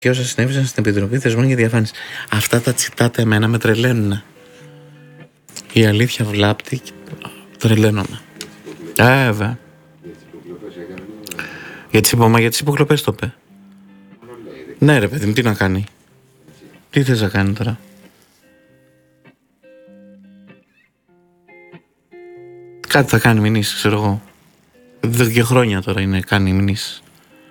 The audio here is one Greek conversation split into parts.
και όσα συνέβησαν στην Επιτροπή Θεσμών για Διαφάνειες. Αυτά τα τσιτάτα εμένα με τρελαίνουν. Η αλήθεια βλάπτει και τρελαίνομαι. Βέβαια. Για τις υποκλοπές το είπε. Ναι ρε παιδί μου, τι να κάνει. Τι θες να κάνει τώρα. Κάτι θα κάνει μηνύσεις, ξέρω εγώ. Εδώ και χρόνια τώρα είναι κάνει μηνύσεις.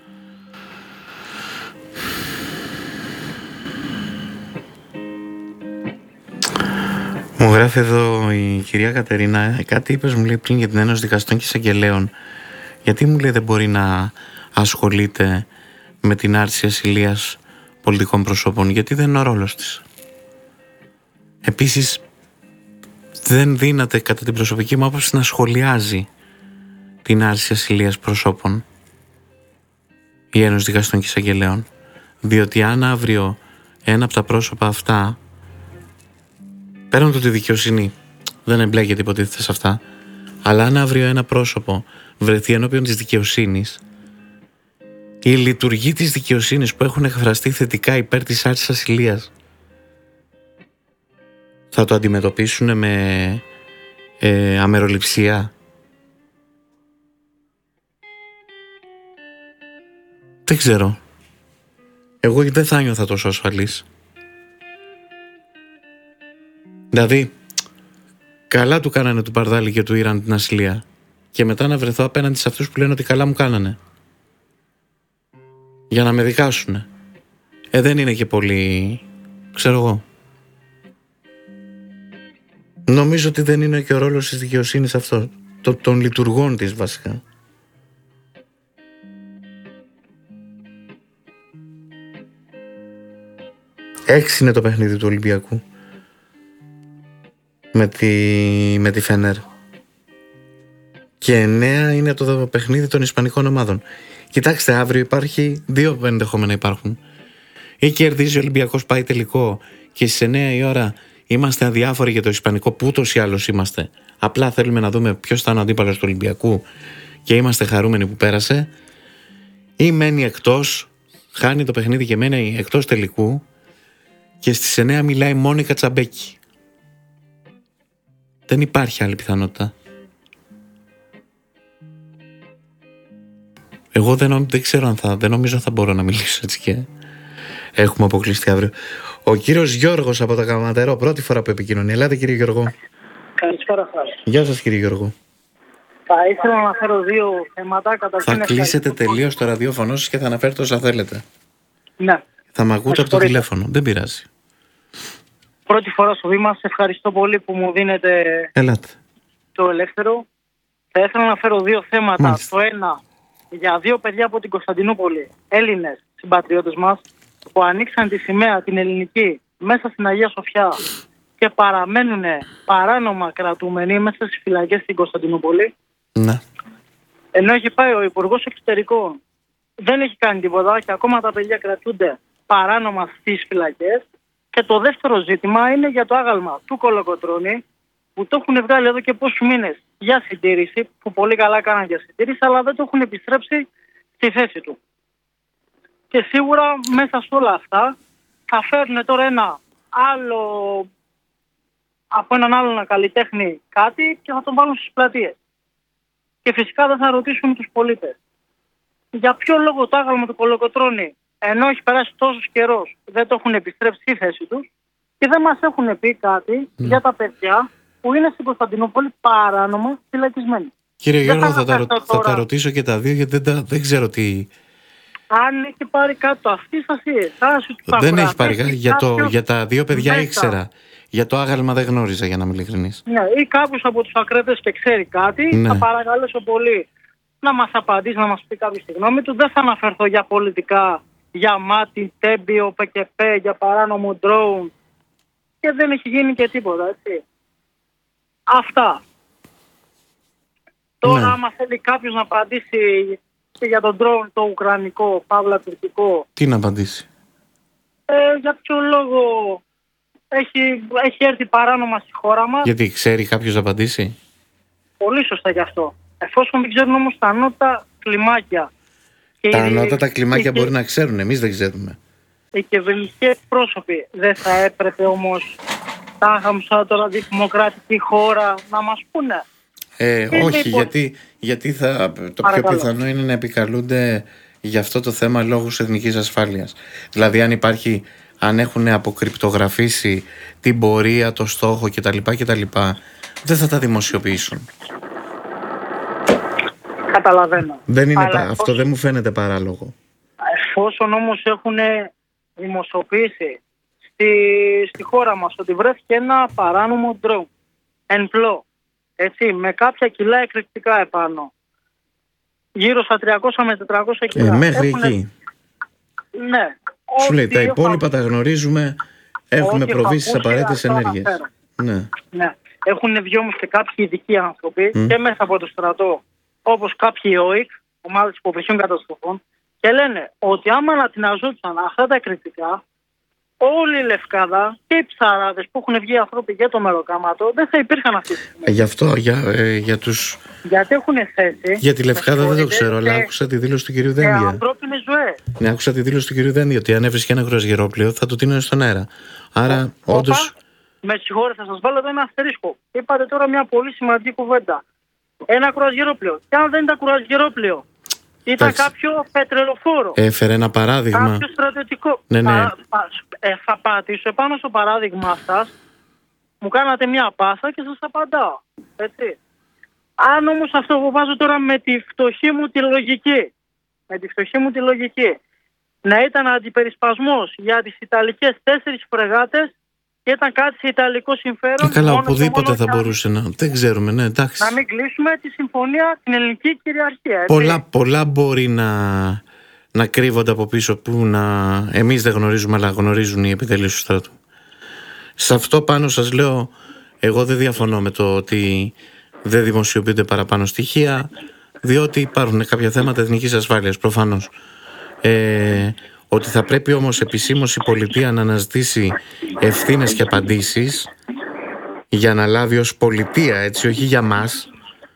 Μου γράφει εδώ η κυρία Κατερίνα, κάτι είπες μου λέει πριν για την Ένωση Δικαστών και Εισαγγελέων. Γιατί μου λέει δεν μπορεί να ασχολείται με την άρση ασυλίας πολιτικών προσώπων, γιατί δεν είναι ο ρόλος της. Επίσης δεν δύναται κατά την προσωπική μου άποψη να σχολιάζει την άρση ασυλίας προσώπων η Ένωση Δικαστών και Εισαγγελέων, διότι αν αύριο ένα από τα πρόσωπα αυτά, πέραν το τη δικαιοσύνη δεν εμπλέκεται υποτίθεται σε αυτά, αλλά αν αύριο ένα πρόσωπο βρεθεί ενώπιον της δικαιοσύνης, οι λειτουργοί της δικαιοσύνης που έχουν εκφραστεί θετικά υπέρ της άρσης ασυλίας θα το αντιμετωπίσουν με αμεροληψία. Δεν ξέρω. Εγώ δεν θα νιώθα τόσο ασφαλής. Δηλαδή, καλά του κάνανε του Παρδάλη και του Ήραν την ασυλία και μετά να βρεθώ απέναντι σε αυτούς που λένε ότι καλά μου κάνανε για να με δικάσουνε. Δεν είναι και πολύ, ξέρω εγώ. Νομίζω ότι δεν είναι και ο ρόλος της δικαιοσύνης αυτό, των λειτουργών της βασικά. Έξι είναι το παιχνίδι του Ολυμπιακού με τη Φενέρ και 9 είναι το παιχνίδι των ισπανικών ομάδων. Κοιτάξτε, αύριο υπάρχει δύο ενδεχόμενα υπάρχουν. Ή κερδίζει ο Ολυμπιακός, πάει τελικό και στις 9 η ώρα είμαστε αδιάφοροι για το ισπανικό που ούτως ή άλλως είμαστε. Απλά θέλουμε να δούμε ποιος θα είναι ο αντίπαλος του Ολυμπιακού και είμαστε χαρούμενοι που πέρασε. Ή μένει εκτός, χάνει το παιχνίδι και μένει εκτός τελικού και στις 9 μιλάει Μόνικα Τσαμπέκη. Δεν υπάρχει άλλη πιθανότητα. Εγώ δεν ξέρω αν δεν νομίζω θα μπορώ να μιλήσω έτσι και έχουμε αποκλειστεί αύριο. Ο κύριος Γιώργος από τα Καματερό, πρώτη φορά που επικοινωνεί. Ελάτε κύριε Γιώργο. Καλησπέρα σας. Γεια σας κύριε Γιώργο. Θα ήθελα να αναφέρω δύο θέματα. Θα κλείσετε τελείως το ραδιόφωνο σας και θα αναφέρετε όσα θέλετε. Ναι. Θα μ' ακούτε από το τηλέφωνο, δεν πειράζει. Πρώτη φορά στο βήμα, σε ευχαριστώ πολύ που μου δίνετε το ελεύθερο. Θα ήθελα να αναφέρω δύο θέματα. Μάλιστα. Το ένα, για δύο παιδιά από την Κωνσταντινούπολη, Έλληνες συμπατριώτες μας, που ανοίξαν τη σημαία την ελληνική μέσα στην Αγία Σοφιά και παραμένουν παράνομα κρατούμενοι μέσα στις φυλακές στην Κωνσταντινούπολη. Ναι. Ενώ έχει πάει ο Υπουργός Εξωτερικών, δεν έχει κάνει τίποτα και ακόμα τα παιδιά κρατούνται παράνομα στις φυλακές. Και το δεύτερο ζήτημα είναι για το άγαλμα του Κολοκοτρώνη, που το έχουν βγάλει εδώ και πόσους μήνες για συντήρηση, που πολύ καλά κάναν για συντήρηση, αλλά δεν το έχουν επιστρέψει στη θέση του. Και σίγουρα μέσα σε όλα αυτά θα φέρουν τώρα ένα άλλο, από έναν άλλον καλλιτέχνη κάτι και θα τον βάλουν στις πλατείες. Και φυσικά δεν θα ρωτήσουν τους πολίτες. Για ποιο λόγο το άγαλμα του Κολοκοτρώνη, ενώ έχει περάσει τόσος καιρός, δεν το έχουν επιστρέψει στη θέση τους και δεν μας έχουν πει κάτι για τα παιδιά που είναι στην Κωνσταντινούπολη παράνομα φυλακισμένοι. Κύριε Γιώργο, θα τα ρωτήσω και τα δύο γιατί δεν ξέρω τι. Αν έχει πάρει κάτω αυτή σας ή εσάς. Δεν έχει πάρει κάτι. Για τα δύο παιδιά μέσα ήξερα. Για το άγαλμα δεν γνώριζα, για να είμαι ειλικρινής. Ναι, ή κάποιος από τους ακράτες και ξέρει κάτι, ναι. Θα παρακαλέσω πολύ να μας απαντήσει, να μας πει κάποιο τη γνώμη του. Δεν θα αναφερθώ για πολιτικά, για Μάτι, Τέμπιο, ΠΚΠ, για παράνομο ντρόουν και δεν έχει γίνει και τίποτα, έτσι. Αυτά. Τώρα, ναι. άμα θέλει κάποιος να απαντήσει και για τον ντρόουν το ουκρανικό, παύλα τουρκικό. Τι να απαντήσει? Για ποιο λόγο έχει έρθει παράνομα στη χώρα μας. Γιατί ξέρει κάποιος να απαντήσει? Πολύ σωστά γι' αυτό. Εφόσον δεν ξέρουν όμως τα ανώτατα κλιμάκια. Τα ανώτατα κλιμάκια μπορεί να ξέρουν, εμείς δεν ξέρουμε. οι κυβερνητικοί εκπρόσωποι, δεν θα έπρεπε όμως τα είχαμε τώρα δημοκρατική χώρα να μας πούνε? Όχι, γιατί το πιο πιθανό είναι να επικαλούνται για αυτό το θέμα λόγους εθνικής ασφάλειας. Δηλαδή αν έχουν αποκρυπτογραφήσει την πορεία, το στόχο κτλ, δεν θα τα δημοσιοποιήσουν. Καταλαβαίνω. Αυτό δεν μου φαίνεται παράλογο. Εφόσον όμως έχουν δημοσιοποιήσει στη χώρα μας ότι βρέθηκε ένα παράνομο drone εν-πλώ, έτσι, με κάποια κιλά εκρηκτικά επάνω, γύρω στα 300 με 400 κιλά. Μέχρι εκεί. Ναι. Σου λέει τα υπόλοιπα τα γνωρίζουμε, έχουμε προβεί στις απαραίτητες ενέργειες. Ναι. Έχουν βγει όμως και κάποιοι ειδικοί άνθρωποι και μέσα από το στρατό, όπως κάποιοι ΟΙΚ, ομάδες υποβρυχίων καταστροφών, και λένε ότι άμα ανατιναζόντουσαν αυτά τα εκρηκτικά, όλη η Λευκάδα και οι ψαράδες που έχουν βγει άνθρωποι για το μεροκάματο δεν θα υπήρχαν αυτή τη στιγμή. Γι' αυτό, γιατί έχουν θέσει. Για τη Λευκάδα δεν το ξέρω, αλλά άκουσα τη δήλωση του κυρίου Δένδια. Ανθρώπινες ζωές. Ναι, άκουσα τη δήλωση του κυρίου Δένδια ότι αν έβρισκε ένα κρουαζιερόπλοιο θα το τίνανε στον αέρα. Άρα, όντως. Με συγχωρείτε, θα σας βάλω εδώ ένα αστερίσκο. Είπατε τώρα μια πολύ σημαντική κουβέντα. Ένα κρουαζιερόπλοιο. Και αν δεν ήταν κρουαζιερόπλοιο, ήταν κάποιο πετρελοφόρο. Έφερε ένα παράδειγμα. Κάποιο στρατιωτικό. Ναι. Θα πατήσω επάνω στο παράδειγμα σας. Μου κάνατε μια πάσα και σας απαντάω. Έτσι. Αν όμως αυτό που βάζω τώρα με τη φτωχή μου τη λογική, να ήταν αντιπερισπασμός για τις Ιταλικές 4 φρεγάτες και ήταν κάτι σε ιταλικό συμφέρον. Καλά, οπουδήποτε θα μπορούσε να. Δεν ξέρουμε, ναι, εντάξει. Να μην κλείσουμε τη συμφωνία, την ελληνική κυριαρχία. Πολλά μπορεί να κρύβονται από πίσω που εμείς δεν γνωρίζουμε, αλλά γνωρίζουν οι επιτελείς του στρατού. Σε αυτό πάνω σας λέω, εγώ δεν διαφωνώ με το ότι δεν δημοσιοποιούνται παραπάνω στοιχεία, διότι υπάρχουν κάποια θέματα εθνικής ασφάλειας, προφανώς. Ότι θα πρέπει όμως επισήμως η πολιτεία να αναζητήσει ευθύνες και απαντήσεις για να λάβει ως πολιτεία, έτσι, όχι για μας.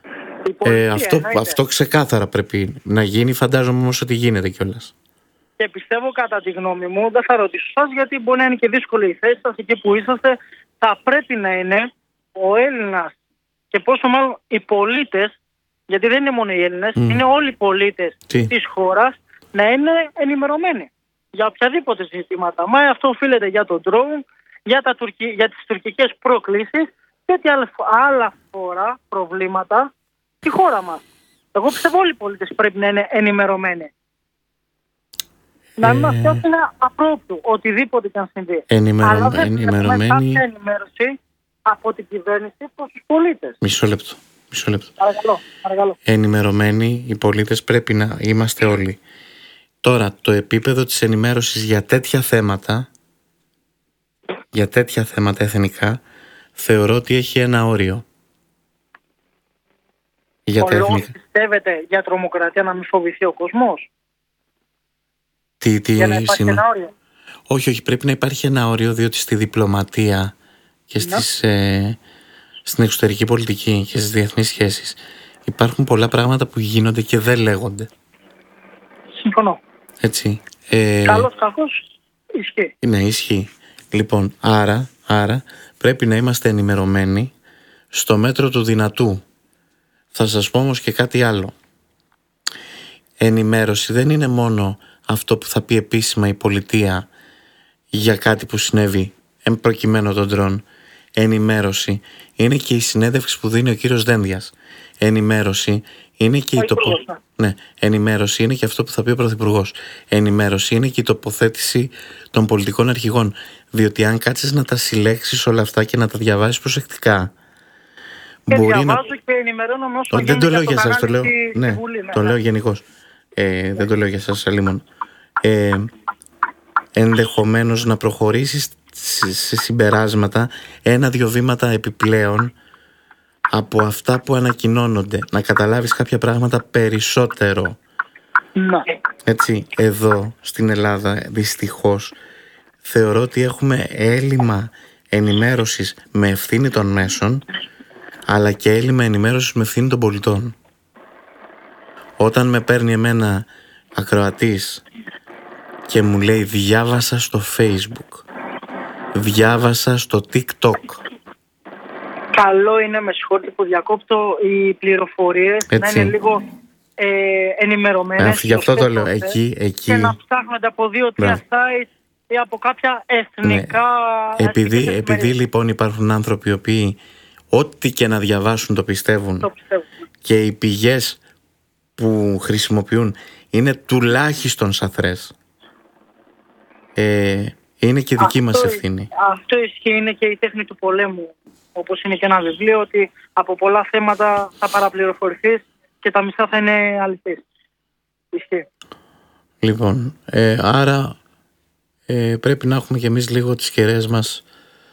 Αυτό ξεκάθαρα πρέπει να γίνει, φαντάζομαι όμως ότι γίνεται κιόλας. Και πιστεύω, κατά τη γνώμη μου, δεν θα ρωτήσω σας γιατί μπορεί να είναι και δύσκολη η θέση σας εκεί που είσαστε, θα πρέπει να είναι ο Έλληνας και πόσο μάλλον οι πολίτες, γιατί δεν είναι μόνο οι Έλληνες, είναι όλοι οι πολίτες της χώρας, να είναι ενημερωμένοι για οποιαδήποτε ζητήματα. Μα αυτό οφείλεται για τον drone, για τις τουρκικές προκλήσεις και άλλα φορά προβλήματα στη χώρα μας. Εγώ πιστεύω όλοι οι πολίτες πρέπει να είναι ενημερωμένοι. Να μην μας πιάσουν απρόπτου οτιδήποτε και αν συμβεί. Αλλά δεν έχουμε κάποια ενημέρωση από την κυβέρνηση προς τους πολίτες. Μισό λεπτό. Παρακαλώ. Ενημερωμένοι οι πολίτες πρέπει να είμαστε όλοι. Τώρα, το επίπεδο της ενημέρωσης για τέτοια θέματα εθνικά, θεωρώ ότι έχει ένα όριο. Πιστεύετε για τρομοκρατία να μην φοβηθεί ο κόσμος? Για να υπάρχει ένα όριο. Όχι, πρέπει να υπάρχει ένα όριο, διότι στη διπλωματία και στην εξωτερική πολιτική και στις διεθνείς σχέσεις υπάρχουν πολλά πράγματα που γίνονται και δεν λέγονται. Συμφωνώ. Έτσι. Καλώς κακώς ισχύει. Ναι, ισχύει. Λοιπόν, άρα πρέπει να είμαστε ενημερωμένοι στο μέτρο του δυνατού. Θα σας πω όμως και κάτι άλλο. Ενημέρωση δεν είναι μόνο αυτό που θα πει επίσημα η πολιτεία για κάτι που συνέβη, προκειμένου τον ντρόν. Ενημέρωση είναι και η συνέντευξη που δίνει ο κύριος Δένδιας. Ενημέρωση είναι και ενημέρωση είναι και αυτό που θα πει ο Πρωθυπουργός. Ενημέρωση είναι και η τοποθέτηση των πολιτικών αρχηγών. Διότι αν κάτσεις να τα συλλέξεις όλα αυτά και να τα διαβάσεις προσεκτικά, και διαβάζω και ενημερώνω όσο δεν το λέω για σας, το λέω. Ναι, το λέω γενικώς. Δεν το λέω για σας, Σαλήμων. Ενδεχομένως να προχωρήσεις σε συμπεράσματα 1-2 βήματα επιπλέον από αυτά που ανακοινώνονται, να καταλάβεις κάποια πράγματα περισσότερο. Έτσι, εδώ στην Ελλάδα δυστυχώς θεωρώ ότι έχουμε έλλειμμα ενημέρωσης με ευθύνη των μέσων, αλλά και έλλειμμα ενημέρωσης με ευθύνη των πολιτών. Όταν με παίρνει εμένα ακροατής και μου λέει διάβασα στο Facebook, διάβασα στο TikTok. Καλό είναι, με συγχωρείτε που διακόπτω, οι πληροφορίες να είναι λίγο ενημερωμένες. Γι' αυτό το λέω. Εκεί. Και να ψάχνονται από 2-3 sites ή από κάποια εθνικά. Επειδή λοιπόν υπάρχουν άνθρωποι οι οποίοι ό,τι και να διαβάσουν το πιστεύουν. Και οι πηγές που χρησιμοποιούν είναι τουλάχιστον σαθρές. Είναι και δική μας ευθύνη. Αυτό ισχύει, είναι και η τέχνη του πολέμου. Όπως είναι και ένα βιβλίο, ότι από πολλά θέματα θα παραπληροφορηθείς και τα μισά θα είναι αληθείς. Ισχύει. Λοιπόν, άρα πρέπει να έχουμε κι εμείς λίγο τις κεραίες μας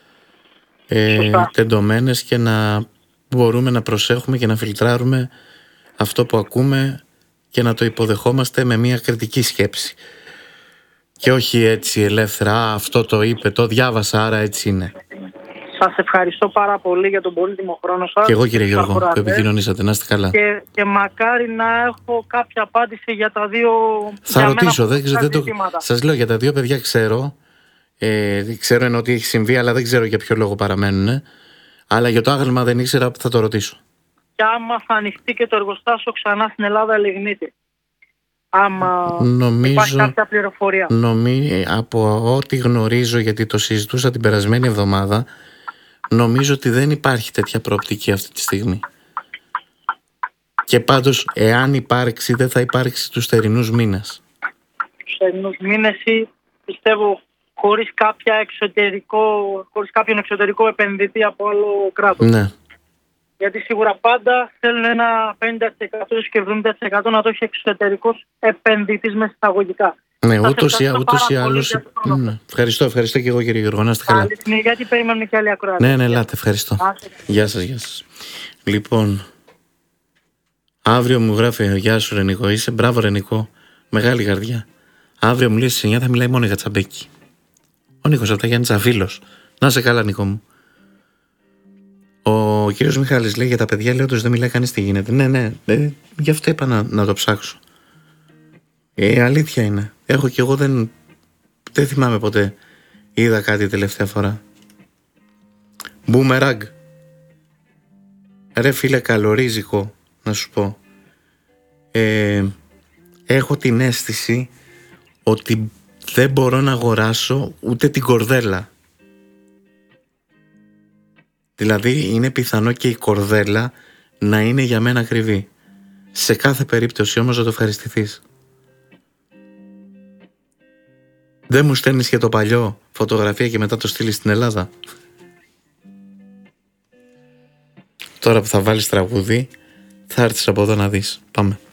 τεντωμένες και να μπορούμε να προσέχουμε και να φιλτράρουμε αυτό που ακούμε και να το υποδεχόμαστε με μια κριτική σκέψη. Και όχι έτσι ελεύθερα, αυτό το είπε, το διάβασα, άρα έτσι είναι. Σας ευχαριστώ πάρα πολύ για τον πολύτιμο χρόνο σας. Και εγώ, κύριε Γιώργο, που επικοινωνήσατε. Να είστε καλά. Και μακάρι να έχω κάποια απάντηση για τα δύο. Θα ρωτήσω, σας λέω, για τα δύο παιδιά ξέρω. Ξέρω ενώ ότι έχει συμβεί, αλλά δεν ξέρω για ποιο λόγο παραμένουν. Αλλά για το άγαλμα δεν ήξερα, θα το ρωτήσω. Και άμα θα ανοιχτεί και το εργοστάσιο ξανά στην Ελλάδα, Λιγνίτη. Άμα υπάρχει κάποια πληροφορία. Από ό,τι γνωρίζω, γιατί το συζητούσα την περασμένη εβδομάδα, νομίζω ότι δεν υπάρχει τέτοια προοπτική αυτή τη στιγμή. Και πάντως, εάν υπάρξει, δεν θα υπάρξει τους θερινούς μήνες. Τους θερινούς μήνες, πιστεύω, χωρίς κάποιον εξωτερικό επενδυτή από άλλο κράτος. Ναι. Γιατί σίγουρα πάντα θέλουν ένα 50% και 70% να το έχει εξωτερικός επενδυτής μέσα εισαγωγικά. Ναι, ούτως ή άλλως. Ευχαριστώ και εγώ, κύριε Γιώργο. Να είστε καλά. Γιατί περιμένουμε και άλλοι ακροατές. Ναι, ελάτε, ευχαριστώ. Γεια σας. Λοιπόν, αύριο μου γράφει, γεια σου Ρενικό, είσαι μπράβο Ρενικό, μεγάλη καρδιά. Αύριο μου λέει στις 9 θα μιλάει μόνο για Τσαμπέκι. Ο Νίκος από τα Γιάννη Τσαφίλος. Να είσαι καλά, Νίκο μου. Ο κύριος Μιχάλης λέει για τα παιδιά, λέει όντως δεν μιλάει κανείς τι γίνεται. Ναι, γι' αυτό είπα να το ψάξω. Αλήθεια είναι. Έχω κι εγώ δεν θυμάμαι ποτέ. Είδα κάτι τελευταία φορά. Μπούμεραγκ. Ρε φίλε, καλορίζικο να σου πω. Έχω την αίσθηση ότι δεν μπορώ να αγοράσω ούτε την κορδέλα. Δηλαδή είναι πιθανό και η κορδέλα να είναι για μένα ακριβή. Σε κάθε περίπτωση όμως να το ευχαριστηθείς. Δεν μου στέλνεις και το παλιό φωτογραφία και μετά το στείλεις στην Ελλάδα. Τώρα που θα βάλεις τραγούδι θα έρθεις από εδώ να δεις. Πάμε.